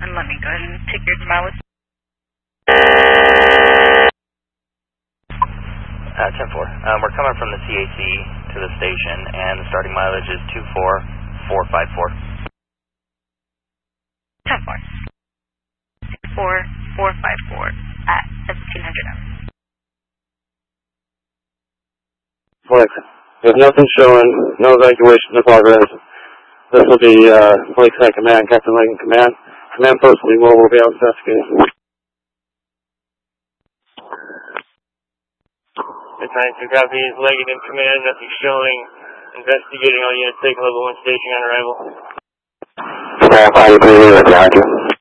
And let me go ahead and take your mileage. 10-4. We're coming from the CAC to the station, and the starting mileage is 24454. 10-4. 24454 at 1700 hours. Flex. There's nothing showing, no evacuation in progress. This will be Lakeside Command, Captain Lake Command. Command post will be mobile, will be out investigating. Good 92 copies, Leggett in command, nothing showing. Investigating, all units taking level 1 staging on arrival. Verify you, please, Roger.